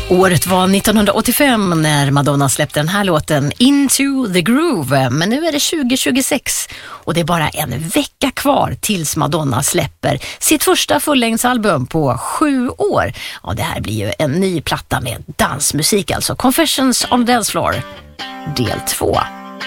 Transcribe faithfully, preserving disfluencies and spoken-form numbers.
Året var nittonhundraåttiofem när Madonna släppte den här låten Into the Groove. Men nu är det tjugo tjugosex och det är bara en vecka kvar tills Madonna släpper sitt första fullängdsalbum på sju år. Ja, det här blir ju en ny platta med dansmusik, alltså Confessions on the Dance Floor del två.